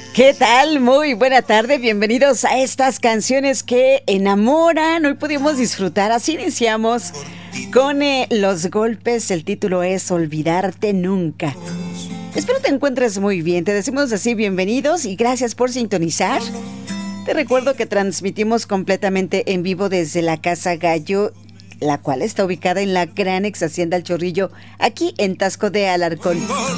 ¿Qué tal? Muy buena tarde, bienvenidos a estas canciones que enamoran. Hoy pudimos disfrutar, así iniciamos con Los Golpes, el título es Olvidarte Nunca. Espero te encuentres muy bien, te decimos así bienvenidos y gracias por sintonizar. Te recuerdo que transmitimos completamente en vivo desde la Casa Gallo, la cual está ubicada en la Gran Ex Hacienda El Chorrillo, aquí en Taxco de Alarcón.